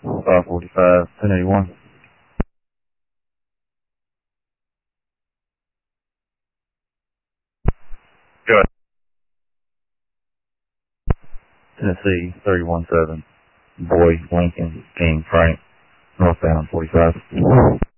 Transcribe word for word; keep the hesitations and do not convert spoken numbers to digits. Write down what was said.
five forty-five, ten eighty-one. Go ahead. Tennessee, thirty-one seven. Boy, Lincoln, King, Frank, northbound forty-five.